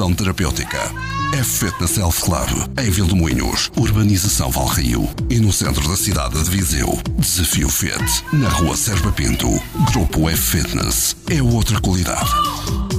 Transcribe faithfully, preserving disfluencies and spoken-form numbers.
Ação terapêutica. F-Fitness Health Club, em Vilmoinhos, Urbanização Valrio. E no centro da cidade de Viseu, Desafio Fit, na rua Serpa Pinto. Grupo F-Fitness. É outra qualidade.